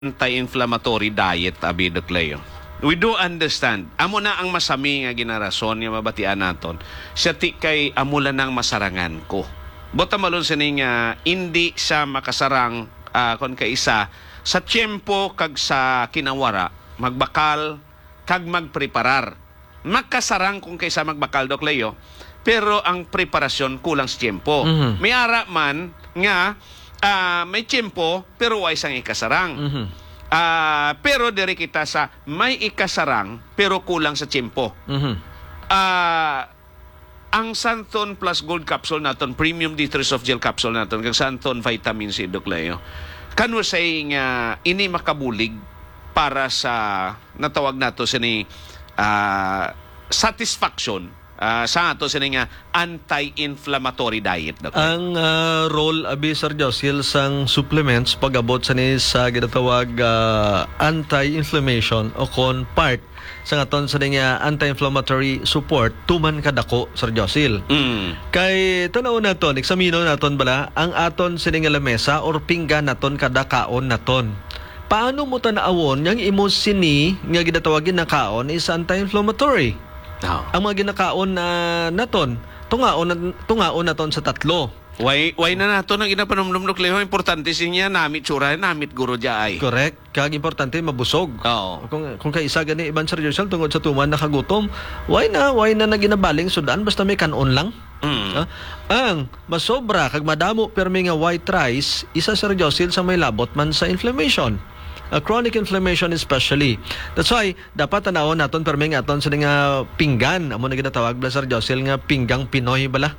anti-inflammatory diet, abi Doc Leo. We do understand. Amo na ang masami nga ginarason nga mabatian naton. Siya ti kay amula nang masarangan ko. Bota malon sa nga hindi siya makasarang kon kay isa sa tiyempo kag sa kinawara magbakal kag magpreparar. Makasarang kung kaysa magbakal Doc Leo, pero ang preparasyon kulang sa tiyempo. May ara man nga may tiyempo pero way sang ikasarang. Pero diri kita sa may ikasarang pero kulang sa tiyempo. Ang Santon Plus Gold Capsule naton, Premium D3 Soft Gel Capsule naton, kag Santon Vitamin C Doc Leo, kanwa say nga ini makabulig para sa natawag nato sini satisfaction sa ato sini nga anti-inflammatory diet. Ang role abi Sir Josil sang supplements pag-abot sa ginatawag anti-inflammation o kon part sa aton sa nga anti-inflammatory support tuman kadako Sir Josil. Kay tanaw naton eksamino naton bala ang aton sini nga lamesa or pinggan naton kada kaon naton. Paano mo tanaawon yang imo sini nga ginatawagin na kaon is anti-inflammatory? Ang mga ginakaon naton, tungaon naton sa tatlo. Why na nato nang ginapanomdom Doc Leo, importante siya namit tsura, namit guro diay. Correct. Kag importante mabusog. Oo. Kung kaisa gani iban Sir Josel tungod sa tuman nakagutom, why na ginabaling sudan basta may kanon lang. Ang masobra kag madamo permi nga white rice, isa Sir Josel sa may labot man sa inflammation. Chronic inflammation especially. That's why dapat tanawon naton permi nga aton sa nga pinggan amo na ginatawag bala Sir Josel nga pinggang Pinoy bala.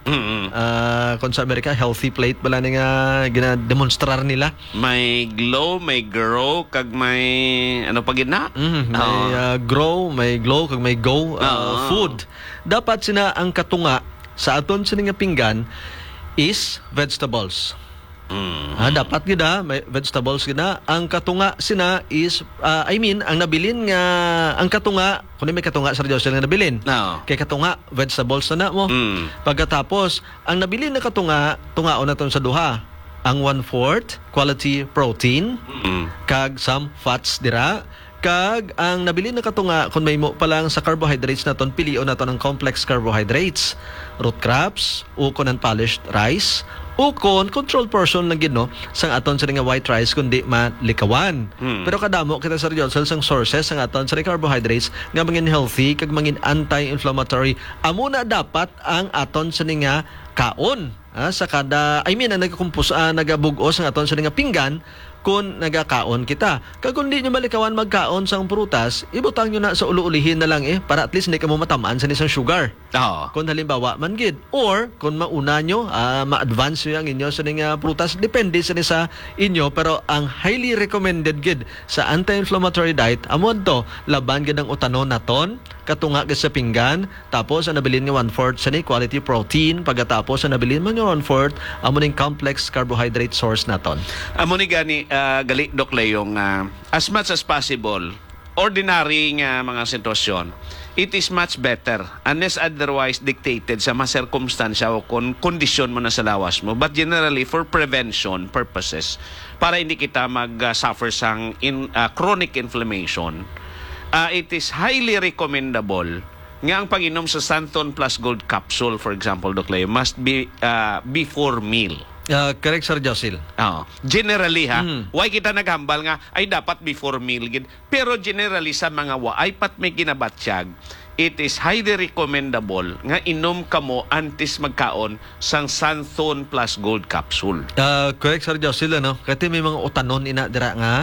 Kung sa Amerika healthy plate bala nga gina-demonstrar nila. May glow, may grow kag may ano pa gid na? May grow, may glow kag may go food. Dapat sina ang katunga sa aton sa nga pinggan is vegetables. Dapat gida may vegetables gida. Ang katunga sina is ang nabilin nga ang katunga kundi may katunga Sir Josel nga nabilin. Kay katunga vegetables na mo. Pagkatapos ang nabilin na katunga tungaon naton sa duha. Ang 1/4 quality protein kag some fats dira. Kag ang nabilin na katunga kung may mo pa lang sa carbohydrates naton pilion naton ang complex carbohydrates, root crops, o kon unpolished rice, o kon controlled portion lang gid no sang aton sa nga white rice kundi malikawan. Pero kadamo kita Sir Josel sang sources sang aton sa carbohydrates nga mangin healthy kag mangin anti-inflammatory. Amo na dapat ang aton sa nga kaon sa kada nagabugos ang aton sa nga pinggan kung nagakaon kita. Kag kung di nyo malikawan magkaon sang prutas, ibutang nyo na sa ulu-ulihin na lang para at least hindi ka mo matamaan sa isang sugar. Kung halimbawa man gid. Or kung mauna nyo, ma-advance nyo ang inyo sa nga prutas, depende sa inyo. Pero ang highly recommended gid sa anti-inflammatory diet, amon to, laban gid ang utanon naton, katunga gid sa pinggan, tapos ang nabilin nga 1/4 sa ni quality protein, pagkatapos ang nabilin man nga 1/4 amo ning complex carbohydrate source naton. Amo ni gani gali Doc Leo as much as possible ordinary nga mga sitwasyon, it is much better unless otherwise dictated sa mga sirkumstansya o kondisyon mo na sa lawas mo, but generally for prevention purposes para hindi kita mag-suffer sang chronic inflammation, it is highly recommendable nga ang pag-inom sa Santon Plus Gold Capsule, for example, Doc Leo, must be before meal. Correct Sir Josil. Generally why kita naghambal nga ay dapat before meal gid, pero generally sa mga ay pat may ginabatsyag, it is highly recommendable nga inom kamo antes magkaon sang Santon Plus Gold Capsule. Correct Sir Josil kasi may mga utanon ina dira nga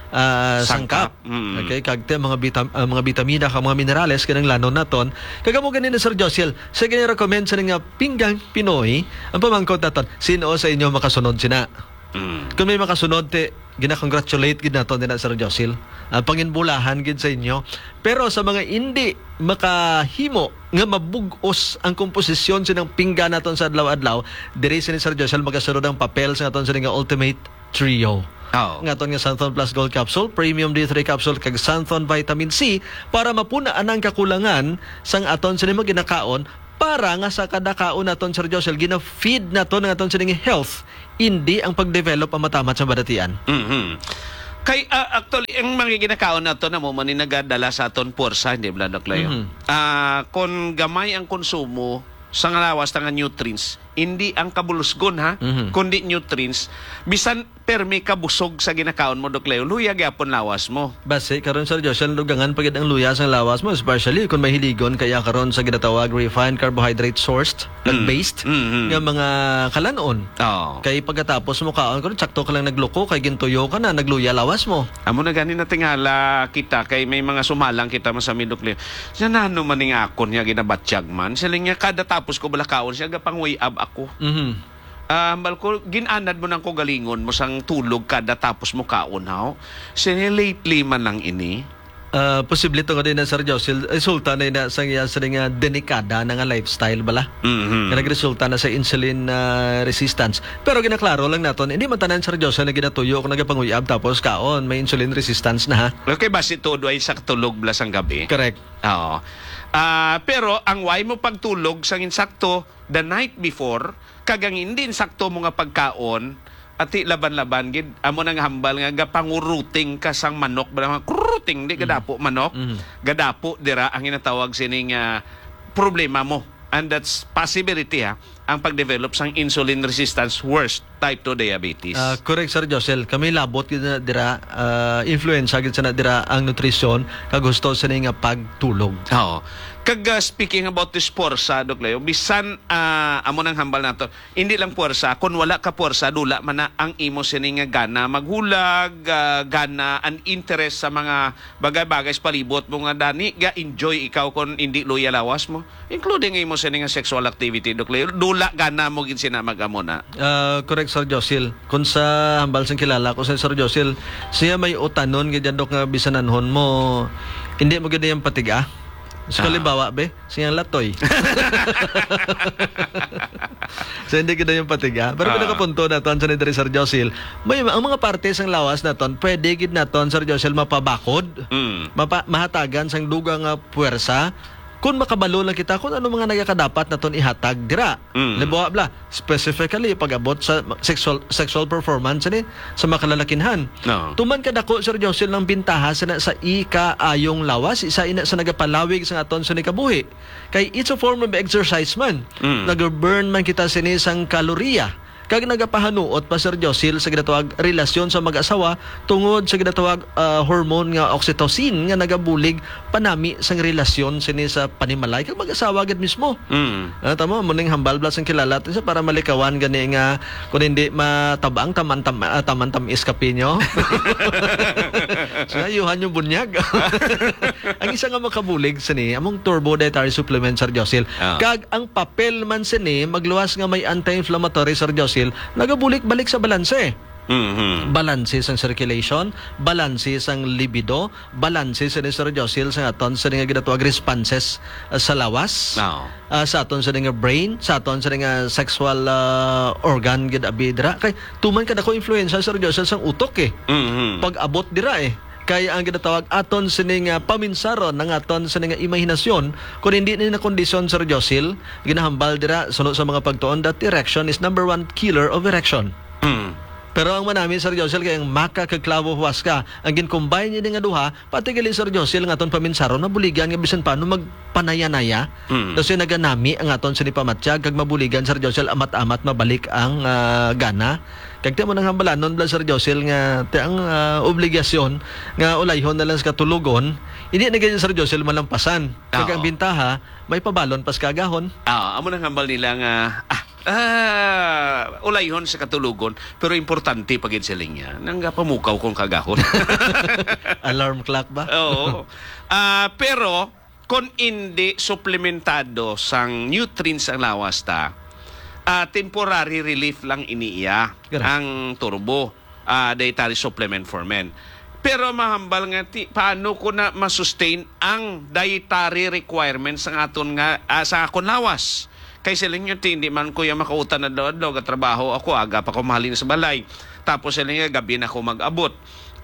sangkap. Okay, kag mga bitamina kag mga minerales kanang lanon naton. Kagamo ganina Sir Josil, sa gani recommend sa nga pinggang Pinoy, ang pamangkot naton, sino sa inyo makasunod sina? Kung may makasunod gina-congratulate gid naton din Sir Josil. Panginbulahan gid sa inyo. Pero sa mga hindi makahimo nga mabugos ang komposisyon sinang pinggan naton sa adlaw-adlaw, diri si Sir Josil magasunod ang papel sa naton sa nga ultimate trio. Ngaton nga Santon Plus Gold Capsule, Premium D3 Capsule kag Santon Vitamin C para mapunaan ang kakulangan sang aton sa ginakaon para nga sa kada kaon naton Sir Josel gina-feed naton ang aton sa health, hindi ang pag-develop ang matamat sa badatian. Kay actually ang mga ginakaon nato na mo man ni nagadala sa aton porsa hindi bla Doklayo. Kung gamay ang konsumo sa lawas nga nutrients, hindi ang kabulusgon ha, kundi nutrients. Bisan permi kabusog sa ginakaon mo Doklayo, luya gyapon lawas mo. Base karon Sir Joshel dugangan pagid ang luya sa lawas mo, especially kung mahiligon kaya karon sa ginatawag refined carbohydrate sourced, plant-based nga mga kalanon. Oh. Kay pagkatapos mo kaon karon sakto ka lang nagluko kay gintuyo ka na nagluya lawas mo. Amo na gani na tingala kita kay may mga sumalang kita mo sa Doklayo. Siya nano man ning akon niya ginabatsyag man. Sila niya kada tapos ko balakaon siya gapangway ab ako. Balko ginanad mo nang ko galingon mo sang tulog kada tapos mo kaon haw. Sini lately man lang ini. Posible to din na Sir Joshel resulta na sa iya sa nga delikada nga lifestyle bala. Nga nagresulta na sa insulin resistance. Pero ginaklaro lang naton, hindi man tanan Sir Joshel na ginatuyo kung nagapanguyab tapos kaon may insulin resistance na ha. Okay, basi todo ay sa tulog blas ang gabi. Correct. Oo. Pero ang why mo pagtulog sang insakto the night before kagang hindi insakto mo nga pagkaon ati laban-laban gid amo nang hambal nga gapanguruting ka sang manok ba kuruting di gadapo manok gadapo dira ang ginatawag sining problema mo, and that's possibility ha ang pagdevelop sang insulin resistance worst type 2 diabetes. Correct Sir Joshel, kami labot gid na dira influensya gid sa na dira ang nutrisyon kagusto sa nga pagtulog. Oo. Kag speaking about this porsa Doklayo, bisan amo nang hambal nato, hindi lang porsa, kun wala ka porsa dula man na ang imo sini nga gana maghulag, gana an interest sa mga bagay-bagay sa palibot mo nga dani ga enjoy ikaw kun hindi luya lawas mo, including imo sini nga sexual activity Doklayo, dula gana mo gid sina magamo na. Correct Sir Joshel, kun sa hambal sang kilala ko sa Sir Joshel, siya may utanon gid dok nga bisananhon mo hindi mo gid yung patiga. So, kalimbawa, siyang latoy. So, hindi kita yung patiga. Pero pinakapunto na ton sa ni Sir Joshel, ang mga parte sang lawas na ton, pwede gid na ton, Sir Joshel, mapabakod, mahatagan sang dugang puwersa, kung makabalo lang kita kung ano mga nagakadapat na ton ihatag dira. Libawa bla, specifically pag-abot sa sexual performance ni sa makalalakinhan. Tuman ka dako Sir Joshel ng bintaha sa ika-ayong lawas, isa ina sa nagapalawig sa aton sa nikabuhi. Kay it's a form of exercise man. Nag-burn man kita sini sang kalorya. Kag nagapahanuot pa Sir Joshel sa ginatawag relasyon sa mag-asawa tungod sa ginatawag hormone nga oxytocin nga nagabulig panami sang relasyon sini sa panimalay kag mag-asawa gid mismo. Tama mo ning hambal blas ang kilala sa para malikawan gani nga kun hindi matabang taman iskapinyo. So ayuhan yung bunyag. Ang isa nga makabulig sini among turbo dietary supplement Sir Joshel. Kag ang papel man sini magluwas nga may anti-inflammatory Sir Joshel, nagabulik-balik sa balanse. Balanse sang circulation, balanse sang libido, balanse sa Sir Joshel sa aton sa nga ginatawag responses sa lawas, sa aton sa nga brain, sa aton sa nga sexual organ gid abidra. Kay tuman kada ko influensya Sir Joshel sang utok pag-abot dira kaya ang ginatawag aton sining paminsaron ng aton sining imahinasyon kung hindi na kondisyon Sir Joshel ginahambal dira sunod sa mga pagtuon that erection is number one killer of erection. Pero ang manami Sir Joshel kay ang maka kag klavo huwas ka ang gin-combine niya nga duha pati gali Sir Joshel nga aton paminsaron na buligan nga bisan paano magpanaya-naya. Kasi naganami ang aton sini pamatyag kag mabuligan Sir Joshel amat-amat mabalik ang gana. Kag mo nang hambalanon bla Sir Joshel nga ang obligasyon nga ulayhon na lang sa katulugon, hindi na ganyan Sir Joshel malampasan. Kag ang bintaha may pabalon pas kagahon. Amo nang hambal nila nga ulayhon sa katulugon pero importante pagid sila niya nang pamukaw kong kagahon. Alarm clock ba? Oo. Pero kung hindi supplementado sang nutrients ang lawas ta, temporary relief lang iniiya ang turbo dietary supplement for men. Pero mahambal nga paano ko na masustain ang dietary requirements ng aton nga sa akon lawas. Kay sila nyo, hindi man kuya makautan na doon, katrabaho ako, aga pa ko mahalin sa balay. Tapos sila nga, gabi na ako mag-abot.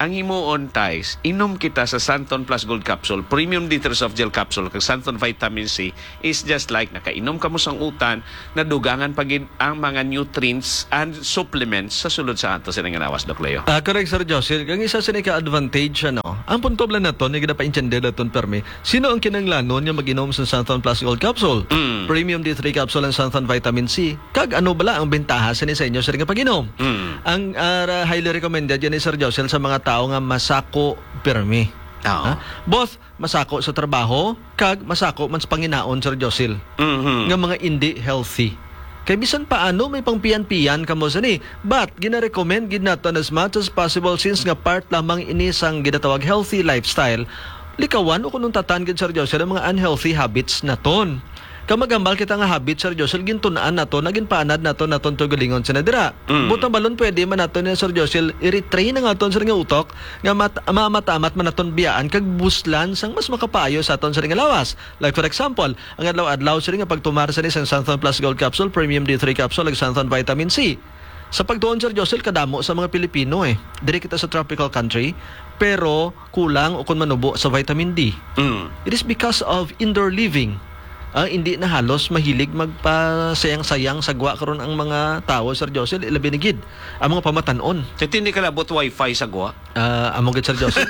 ang himuon tais, inom kita sa Santon Plus Gold Capsule, Premium Details of Gel Capsule, kag Santon Vitamin C, is just like nakainom ka mo sang utan, na dugangan pagin ang mga nutrients and supplements sa sulod sa ato sa nganawas, Doc Leo. Correct, Sir Josel. Kang isa sa ka-advantage, ang punto blan na to, hindi kita pa-intindi na to, permi, sino ang kinanglanon yung mag-inom sa Santon Plus Gold Capsule? Premium D3 Capsule and Santon Vitamin C. Kag ano bala ang bentaha sa inyo sa ring pag-inom? Ang highly recommended yan ni Sir Josel sa mga tao nga masako permi. Both masako sa trabaho kag masako man sa panginaon, Sir Josel. Nga mga hindi healthy. Kay bisan paano may pangpiyan-piyan kamo sa ni. But gina-recommend gid naton as much as possible since nga part lamang ini sang ginatawag healthy lifestyle. Likawan o kunong tatan gid, Sir Josel, ang mga unhealthy habits naton. Kamagambal kita nga habit, Sir Josel, gintunaan nato, naging paanad nato to galingon sa nadira. Butang balon pwede man nato ni Sir Josel i-retrain na nga sa nga utok nga matamat man naton biyaan kag buslan sang mas makapayo sa aton sa nga lawas. Like for example, ang adlaw-adlaw sa nga pagtumar sa ni sang Santon Plus Gold Capsule, Premium D3 Capsule ug Santon Vitamin C. Sa pagtuon, Sir Josel, kadamo sa mga Pilipino Diri kita sa tropical country, pero kulang o kun manubo sa vitamin D. It is because of indoor living. Hindi na halos mahilig magpasayang-sayang sagwa karon ang mga tao, Sir Josel, ilabi ni gid ang mga pamatanon. Hindi ka labot wifi sa gwa? Among gid, Sir Josel.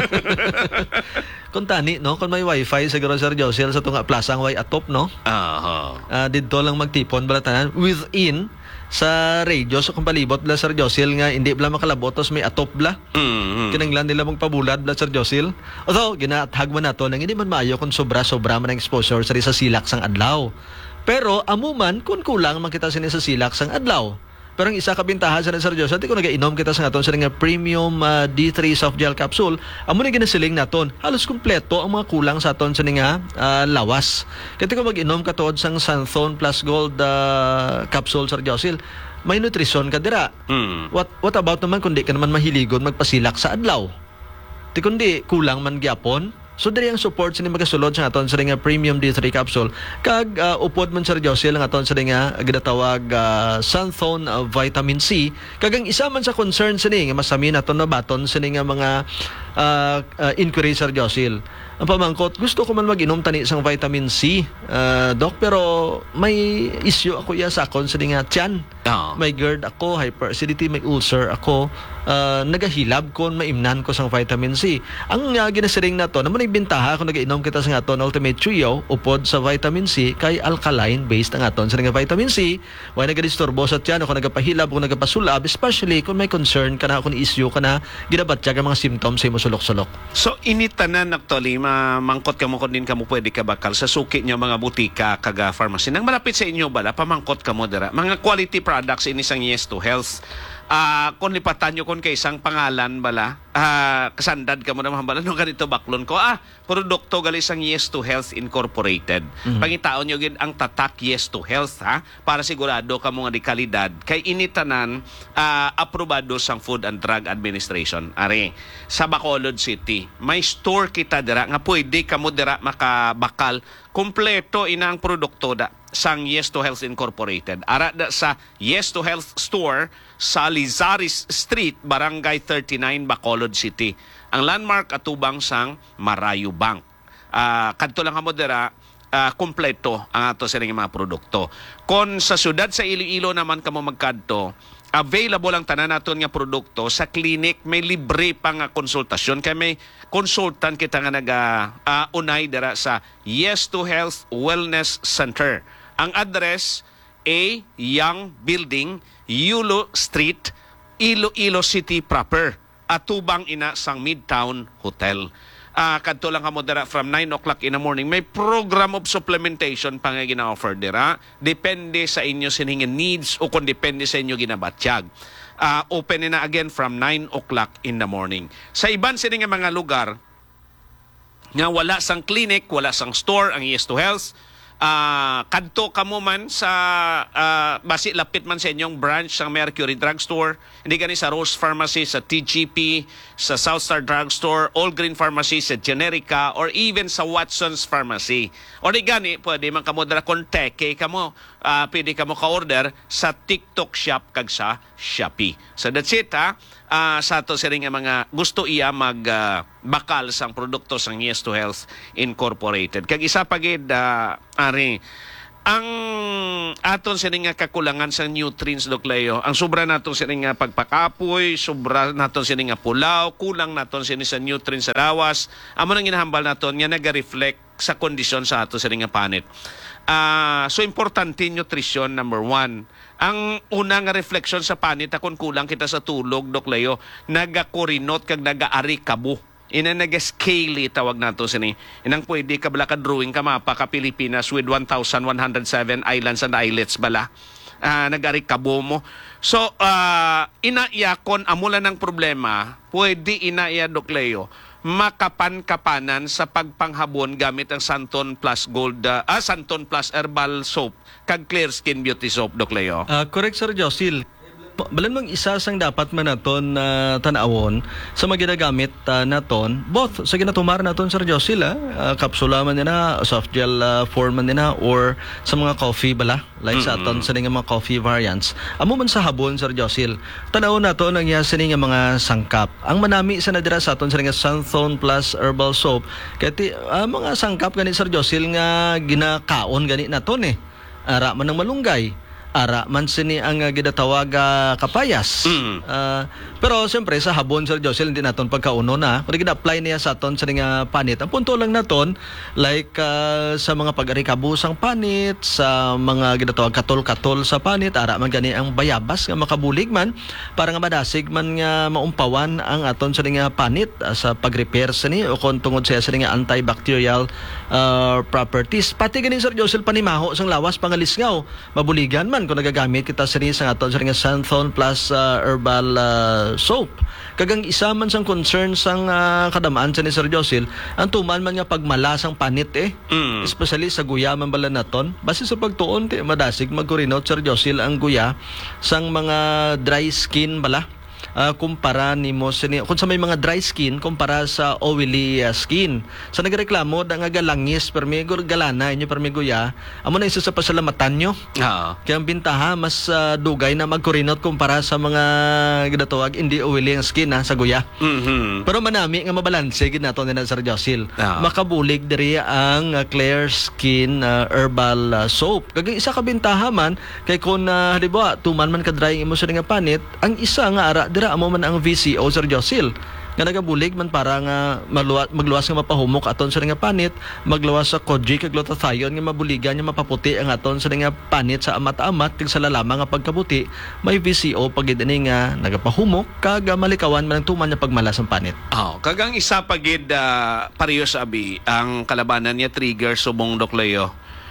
Kung tani, no? Kung may wifi, siguro, Sir Josel, sa tunga plaza ang way atop, no? Dito lang magtipon, balatanan, within sa radio, so kung palibot bla, Sir Josel, nga hindi bla makalabotos, may atop bla. Kinanglan nila mong pabulad bla, Sir Josel. Although, ginatag man nato, nang hindi man maayo kung sobra-sobra man ang exposure sa silak sang adlaw. Pero, amuman, kung kulang man kita sa silak sang adlaw. Pero ang isa kabintahan sa Sir Josel, di ko nag-inom kita sa naton sa nga Premium D3 Soft Gel Capsule. Amo na ginasiling naton, halos kumpleto ang mga kulang sa aton sa nga lawas. Kaya ko mag-inom ka tuod sang Santon Plus Gold Capsule, Sir Josel, may nutrisyon ka dira. What about naman kung di ka naman mahiligon magpasilak sa adlaw? Di kundi kulang man gyapon. So diri ang support sa magasulod sa aton sa nga Premium D3 Capsule kag upod man, Sir Josel, ang aton sa nga ginatawag Santon Vitamin C. Kag ang isa man sa concern sa nga masami naton na baton sa nga mga inquiry, Sir Josel. Ang pamangkot, gusto ko man mag-inom tani sang vitamin C, Doc, pero may issue ako sa akon sa nga tiyan. May GERD ako, hyperacidity, may ulcer ako, nagahilab ko, maimnan ko sang vitamin C. Ang ginasiring na to, naman nagbintaha kung nag-inom kita sa aton Ultimate Trio, upod sa vitamin C, kay alkaline-based ang aton sa nga vitamin C, why nagadisturbo sa tiyan, kung nagapahilab, kung nagapasulab, especially kung may concern ka na, kung issue ka na, ginabatya ang mga symptoms sa imo sulok-sulok. So, initanan actually, mangkot ka mo kung din ka mo pwede ka bakal sa suki niyo mga butika kaga pharmacy. Nang malapit sa inyo bala, pamangkot ka mo dira. Mga quality products inisang Yes to Health. Kung lipatan nyo kung kay isang pangalan bala, kasandad ka mo naman bala, nung ganito baklon ko, produkto gali sang Yes to Health Incorporated. Pangitaon nyo gid ang tatak Yes to Health, para sigurado ka mo nga di kalidad, kay initanan, aprobado sang Food and Drug Administration. Are, sa Bacolod City, may store kita dira, nga pwede ka mo dira makabakal, kompleto inang produkto da sang Yes to Health Incorporated. Ara da sa Yes to Health Store sa Lizaris Street, Barangay 39, Bacolod City. Ang landmark atubang sang Marayo Bank. Kadto lang kamo dira, kompleto ang ato sa mga produkto. Kon sa syudad sa Iloilo naman kamo magkadto, available ang tanan naton nga produkto sa clinic, may libre pa nga konsultasyon, kay may consultant kita nga unay dira sa Yes to Health Wellness Center. Ang address A Young Building, Yulo Street, Iloilo City proper, atubang ina sang Midtown Hotel. Kadto lang kamo dira from 9 o'clock in the morning. May program of supplementation pa nga gina-offer dira. Depende sa inyo siningin needs o kung depende sa inyo ginabatyag. Open na again from 9 o'clock in the morning. Sa iban sining mga lugar nga wala sang clinic, wala sang store ang Yes to Health, kadto kamo man sa basi lapit man sa inyong branch sa Mercury Drugstore, hindi gani sa Rose Pharmacy, sa TGP, sa Southstar Drugstore, All Green Pharmacy, sa Generica, or even sa Watson's Pharmacy. O di gani, pwede man kamo dala konteke kamo, pwede kamo ka-order sa TikTok Shop kag sa Shopee. So that's it, sa ato sila nga mga gusto iya bakal sang produkto sang Yes to Health Incorporated. Kag isa pa gid ari ang aton sila nga kakulangan sa nutrients, Doc Leo, ang sobra naton sila nga pagpakapoy, sobra naton sila nga pulaw, kulang naton sila sa nutrients sa lawas, amo nang ginahambal naton nga naga-reflect sa kondisyon sa aton sila nga panit. So importante nutrition, number 1. Ang unang refleksyon sa panit akon kulang kita sa tulog, Doc Leo, nagakurinot kag nagaari kabo. Ina nag-scale tawag nato sini. Inang pwede ka bala ka drawing ka mapa ka Pilipinas with 1,107 islands and islets bala. Nag-ari kabo mo. So inaiakon amula ng problema, pwede inaiya, Doc Leo, makapan-kapanan sa pagpanghabon gamit ang Santon Plus Gold, Santon Plus Herbal Soap kag Clear Skin Beauty Soap, Doc Leo. Correct, Sir Josil. Balan mong isa sang dapat man naton tanawon sa mga ginagamit naton, both sa ginatumar naton, Sir Josil, kapsula man nila, soft gel form man nila, or sa mga coffee bala, like sa aton sa mga coffee variants. Amo man sa habon, Sir Josil, tanawon naton ang iya sa mga sangkap. Ang manami sa nadira sa aton sa nga Santon Plus Herbal Soap, kaya mga sangkap gani, Sir Josil, nga ginakaon gani naton ara man ng malunggay, ara man sini ang gidatawag kapayas. Pero siyempre sa habon, Sir Josil, hindi naton pagkauno na kung gina-apply niya sa aton sa nga panit. Ang punto lang naton, like sa mga pag-arikabusang panit, sa mga gidatawag katol-katol sa panit, ara man gani ang bayabas nga makabulig man para nga madasig man nga maumpawan ang aton sa nga panit sa pag-repair sini o kung tungod sa nga antibacterial properties. Pati gani, Sir Josil, panimaho sang lawas pangalisngaw, mabuligan man kung nagagamit kita sa aton sa nga Santon Plus Herbal Soap. Kagang isa man sang concern sang kadamaan sa ni Sir Josil, ang tuman man nga pagmalasang panit especially sa guya man bala naton, base sa pagtuon madasig magkurinot, Sir Josil, ang guya sang mga dry skin bala. Kumpara nimo kung sa may mga dry skin kumpara sa oily skin. Sa nagreklamo da nga galangis permigo galana inyo permigo ya. Amo na isa sa pasalamatan nyo. Kaya ang bintaha mas dugay na magkurinot kumpara sa mga gidatawag hindi oily ang skin sa guya. Pero manami nga mabalanse gid nato ni Sir Josil. Makabulig diri ang Clear Skin Herbal Soap. Kag isa ka bintaha man kay kun halimbawa tuman man ka dry imo sa nga panit, ang isa nga ara amo man ang VCO, Sir Josil, nga nagabulig man para nga magluwas nga mapahumok aton sa nga panit, magluwas sa kojic kag glutathione nga mabuligan nga mapaputi ang aton sa nga panit sa amat-amat tig sa lalama nga pagkabuti, may VCO pagid ani nga nagapahumok kag malikawan man ang tuman nga pagmalas ang panit. Kagang isa pagid pareho sa abi ang kalabanan niya trigger subong, Doc Leo.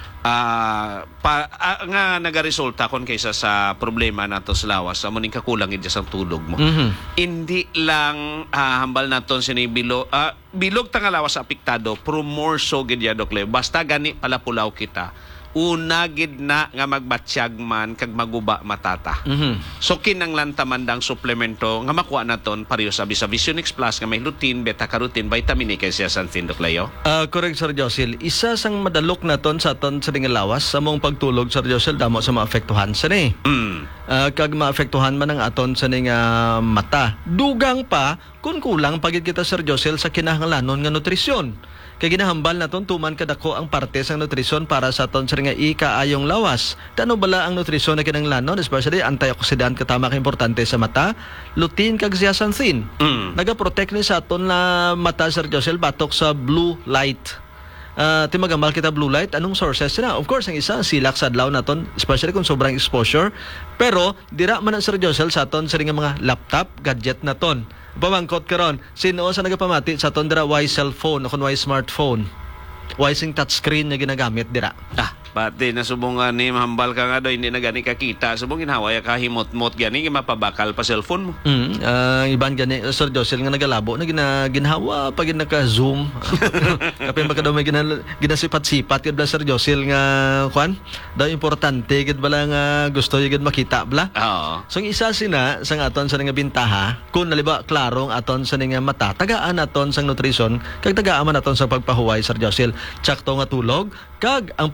Nga nagaresulta kon kaysa sa problema nato sa lawas amo ning kakulang gid sa tulog mo. Hindi lang hambal naton sini bilog ta nga lawas apektado, pero more so gid ya, Doc Leo, basta gani palapulaw kita, una gid na nga magbatsyag man kag maguba matata. So kinang lantamandang suplemento nga makuha naton pareho sa Visionix Plus nga may lutein, beta-carotene, vitamin A kay siya santin, Doc Leo. Correct, Sir Josil. Isa sang madalok naton sa aton sa nga lawas sa mong pagtulog, Sir Josil, damo sa maapektuhan sa ni. Kag maapektuhan man ang aton sa nga mata. Dugang pa kung kulang pagid kita, Sir Josil, sa kinahanglanon nga nutrisyon. Kaya ginahambal naton tuman kadako ang parte sa nutrisyon para sa aton sa nga ikaayong lawas. Tano bala ang nutrisyon na kinahanglanon, especially antioxidant katama ka importante sa mata, lutein kag zeaxanthin. Nagaprotect ni sa aton na mata, Sir Josil, batok sa blue light. Timagamal kita blue light, anong sources na? Of course, ang isa silak sa adlaw naton, especially kung sobrang exposure. Pero dira man ang Sir Josil sa aton sa nga mga laptop, gadget naton. Pamangkot karon, sino sa nagapamati sa aton dira why cellphone o kung why smartphone? Why sing touchscreen na ginagamit dira? Pati nasubong ni mahambal ka nga do, hindi na gani kakita. Subong ginhaway ka himot-mot gani, mapabakal pa cellphone mo. Iban gani, Sir Josil, nga nagalabo na ginhawa pag naka-zoom. Kapag baka daw may ginasipat-sipat gid bala, Sir Josil, nga kwan daw importante gid bala nga gusto gid makita bala. So ang isa sina sang aton sa nga bintaha, kung naliba klarong aton sa nga mata, tagaan aton sang nutrisyon kag tagaan man aton sa pagpahuway, Sir Josil. Tsakto nga tulog kag ang pagtumar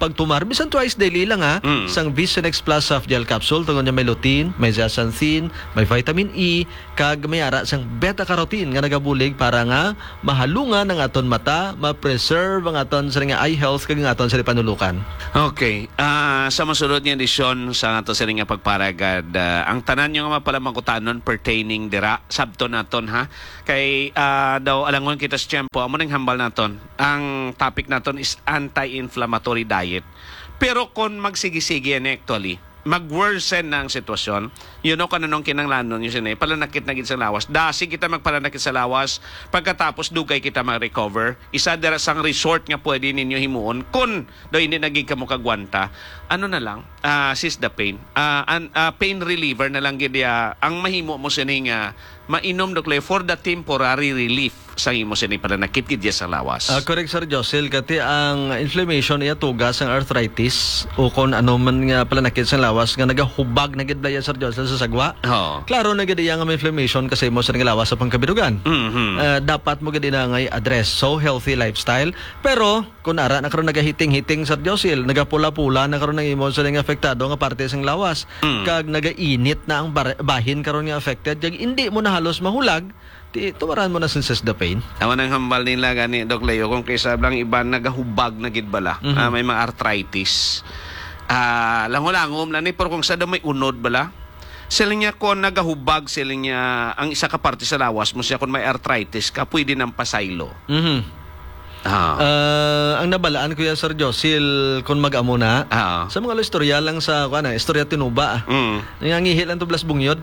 bisan twice daily lang ha. Sang Visionex Plus Soft Gel Capsule tungod niya may lutein, may zeaxanthin, may vitamin E, kag may ara sang beta-carotene nga nagabulig para nga mahalungan ang aton mata, ma-preserve ang aton sa nga eye health kag ang aton sa panulukan. Okay. Sa masunod nga edisyon sa ato sa nga pagparagad, ang tanan nyo nga mapalamangkutanon pertaining dira sabto naton ha. Kay daw alangon kita sa tiyempo, amo nang hambal naton. Ang topic naton is anti-inflammatory diet. Pero kung magsigi-sige yan actually, mag-worsen na ang sitwasyon, kananong kinanglanon yun sinay, palanakit na sa lawas. Dasi kita magpalanakit sa lawas, pagkatapos dugay kita mag-recover. Isa dara sang resort nga pwede ninyo himuon. Kung daw hindi naging kamo kagwanta, ano na lang, sis the pain. Pain reliever na lang gidya. Ang mahimo mo sinay nga, mainom dokle for the temporary relief sa imo sinay palanakit gidya sa lawas. Correct, Sir Josel. Kati ang inflammation iya tugas ang arthritis o kung ano man nga palanakit sa lawas nga nagahubag na gid Sir Josel sa sagwa. Klaro na gid nga may inflammation kasi mo sa lawas sa pangkabirugan. Dapat mo gid na ngay address. So healthy lifestyle. Pero kung ara na karon nagahiting-hiting Sir Josel, nagapula-pula na karon ng imo sa nga apektado nga parte sang lawas. Kag nagainit na ang bahin karon nga affected. Jag hindi mo na halos mahulag, tumaran mo na since the pain. Awan ang hambal nila gani Doc Leo kung kaysa lang iba nagahubag na gid bala. May mga arthritis. Langolangom na ni pero kung sa may unod bala. Sila niya kung nagahubag sila niya ang isa ka parte sa lawas mo siya kung may arthritis ka pwede nang pasaylo. Ang nabalaan ko Sir Josil kung mag-amo na sa mga istorya lang sa istorya tinuba. Nangangihil ang tublas bungyod.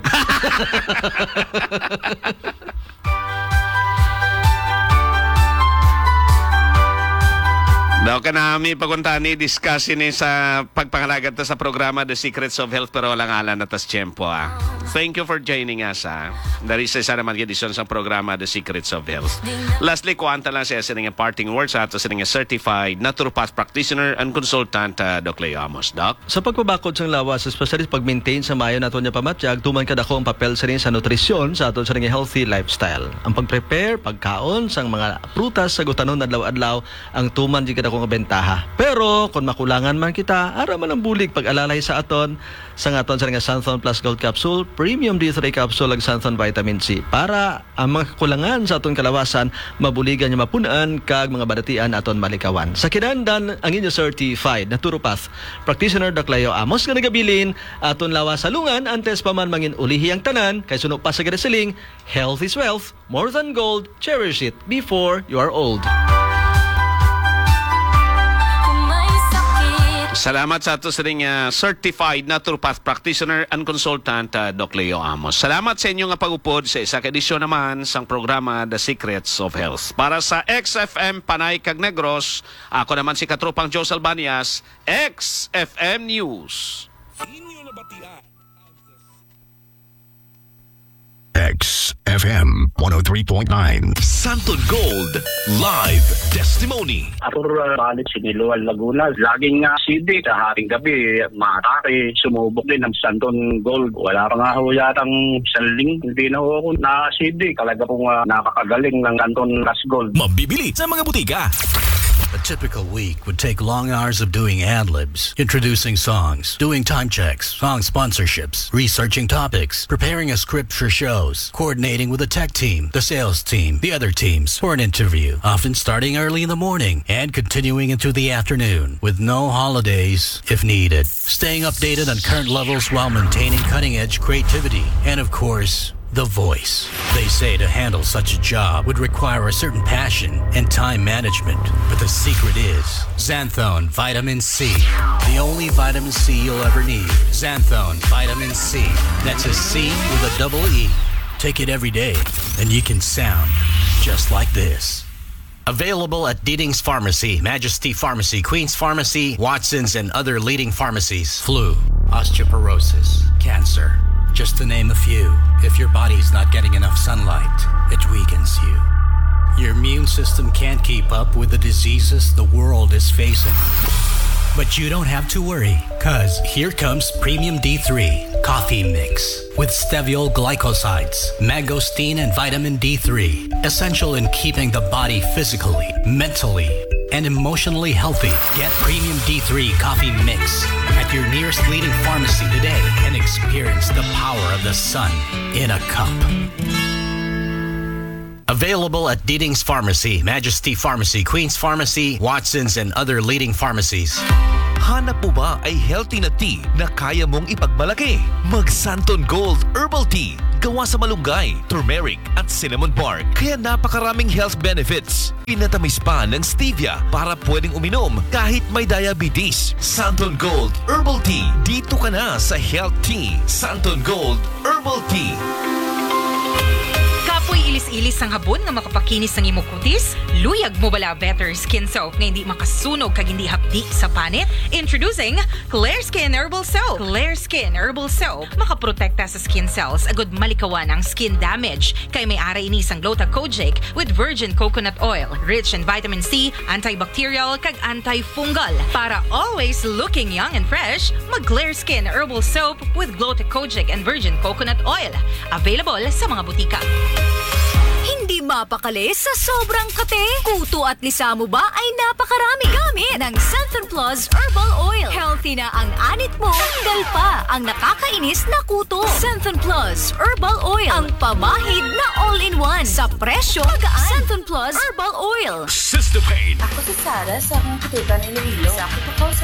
Daw ka namin pagkuntani, discuss ni sa pagpangalagat sa programa The Secrets of Health pero walang alam na tas tiyempo. Thank you for joining us. Dari sa isa naman edisyon sa programa The Secrets of Health. Lastly, kuwanta lang siya sa nga parting words ato sa nga certified naturopath practitioner and consultant Doc Leo Amos. Doc? Sa pagpabakod sa lawas, especially pag-maintain sa mayo nato niya pamatyag, tuman kada ko ang papel sa rin sa nutrisyon sa ato sa nga healthy lifestyle. Ang pag-prepare, pagkaon sa mga prutas sa gutanon adlaw-adlaw, ang tuman di kada kong bentaha. Pero kung makulangan man kita, ara man ang bulig pag-alalay sa aton sa aton sa nga Santhon Plus Gold Capsule, Premium D3 Capsule ag Santhon Vitamin C para ang mga kakulangan sa aton kalawasan mabuligan niya mapunan kag mga badatian aton malikawan. Sa kinahanglan ang inyo certified naturopath practitioner Doc Leo Amos nga nagabilin aton lawas salungan antes pa man mangin ulihi ang tanan kay suno pa sa gadasaling health is wealth, more than gold, cherish it before you are old. Salamat sa ato sa ring certified naturopath practitioner and consultant Doc Leo Amos. Salamat sa inyo nga pag-upod sa isa ka edisyon naman sang programa The Secrets of Health. Para sa XFM Panay kag Negros, ako naman si Katropang Joe Salbanias, XFM News. XFM 103.9 Santon Gold Live Testimony. Ako balik siniluan Laguna. Laging CD sa haring gabi, matake, sumubok din ng Santon Gold. Wala pa nga ho yatang saling, hindi na ho ako na CD. Talaga pong nakakagaling ng Santon Plus Gold. Mabibili sa mga butika. A typical week would take long hours of doing ad-libs, introducing songs, doing time checks, song sponsorships, researching topics, preparing a script for shows, coordinating with the tech team, the sales team, the other teams for an interview, often starting early in the morning and continuing into the afternoon with no holidays if needed. Staying updated on current levels while maintaining cutting-edge creativity and, of course, the voice. They say to handle such a job would require a certain passion and time management. But the secret is Xanthone Vitamin C. The only vitamin C you'll ever need. Xanthone Vitamin C. That's a C with a double E. Take it every day and you can sound just like this. Available at Deeding's Pharmacy, Majesty Pharmacy, Queen's Pharmacy, Watson's, and other leading pharmacies. Flu, osteoporosis, cancer. Just to name a few. If your body's not getting enough sunlight, it weakens you. Your immune system can't keep up with the diseases the world is facing. But you don't have to worry, cause here comes Premium D3 Coffee Mix with steviol glycosides, mangosteen, and vitamin D3. Essential in keeping the body physically, mentally, and emotionally healthy. Get Premium D3 Coffee Mix at your nearest leading pharmacy today and experience the power of the sun in a cup. Available at Deeding's Pharmacy, Majesty Pharmacy, Queen's Pharmacy, Watson's, and other leading pharmacies. Hanap mo ba ay healthy na tea na kaya mong ipagmalaki? Mag Santon Gold Herbal Tea. Gawa sa malunggay, turmeric at cinnamon bark. Kaya napakaraming health benefits. Pinatamis pa ng stevia para pwedeng uminom kahit may diabetes. Santon Gold Herbal Tea. Dito ka na sa Health Tea. Santon Gold Herbal Tea. Kapoy ilis-ilis ang habon nga makapakinis ng imong kutis, luyag mo bala better skin soap nga hindi makasunog kag hindi hapdi sa panit. Introducing Clear Skin Herbal Soap. Clear Skin Herbal Soap makaprotekta sa skin cells agud malikawan ang skin damage kay may ara ini sang Glota Kojic with virgin coconut oil, rich in vitamin C, antibacterial kag antifungal. Para always looking young and fresh, mag Clear Skin Herbal Soap with Glota Kojic and virgin coconut oil. Available sa mga butika. Hindi mapakali sa sobrang kate. Kuto at lisa mo ba ay napakarami gamit ng Santon Plus Herbal Oil. Healthy na ang anit mo, tanggal pa ang nakakainis na kuto. Santon Plus Herbal Oil, ang pamahid na all-in-one sa presyo magaan. Santon Plus Herbal Oil. Sister Pain. Ako si Sarah sa mga kututan ng Iloilo. Sa ako po